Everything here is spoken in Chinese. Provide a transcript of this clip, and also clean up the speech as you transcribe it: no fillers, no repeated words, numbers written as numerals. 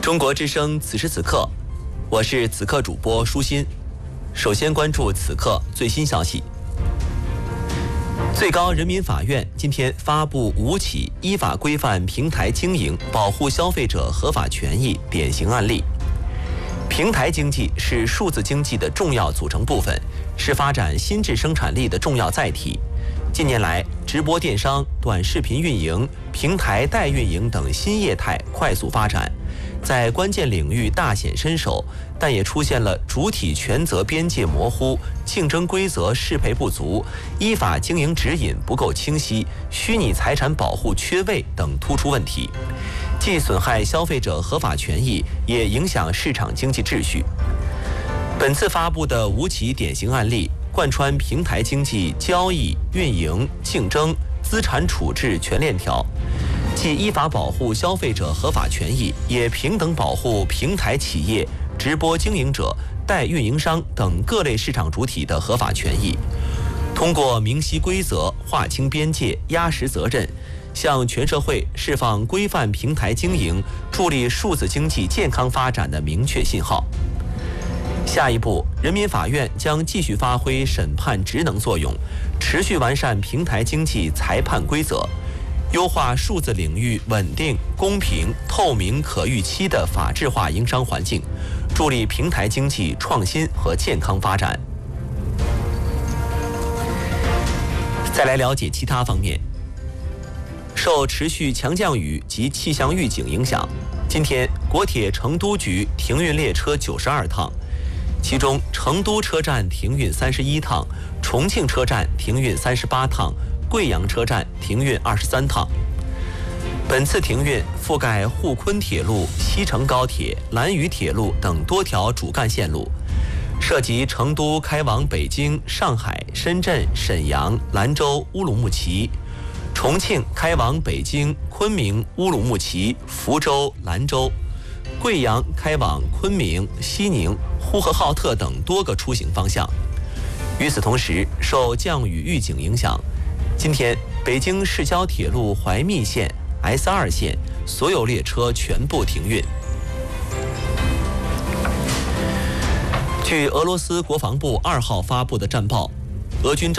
中国之声此时此刻，我是此刻主播舒心。首先关注此刻最新消息。最高人民法院今天发布5起依法规范平台经营、保护消费者合法权益典型案例。平台经济是数字经济的重要组成部分，是发展新质生产力的重要载体。近年来，直播电商、短视频运营、平台代运营等新业态快速发展，在关键领域大显身手，但也出现了主体权责边界模糊、竞争规则适配不足、依法经营指引不够清晰、虚拟财产保护缺位等突出问题，既损害消费者合法权益，也影响市场经济秩序。本次发布的5起典型案例，贯穿平台经济交易、运营、竞争、资产处置全链条，既依法保护消费者合法权益，也平等保护平台企业、直播经营者、代运营商等各类市场主体的合法权益。通过明晰规则、划清边界、压实责任，向全社会释放规范平台经营、助力数字经济健康发展的明确信号。下一步，人民法院将继续发挥审判职能作用，持续完善平台经济裁判规则，优化数字领域稳定、公平、透明、可预期的法治化营商环境，助力平台经济创新和健康发展。再来了解其他方面。受持续强降雨及气象预警影响，今天国铁成都局停运列车92趟，其中成都车站停运31趟，重庆车站停运38趟，贵阳车站停运23趟。本次停运覆盖沪昆铁路、西成高铁、兰渝铁路等多条主干线路，涉及成都开往北京、上海、深圳、沈阳、兰州、乌鲁木齐；重庆开往北京、昆明、乌鲁木齐、福州、兰州；贵阳开往昆明、西宁、呼和浩特等多个出行方向。与此同时，受降雨预警影响，今天北京市郊铁路怀密线、S2线所有列车全部停运。据俄罗斯国防部2号发布的战报，俄军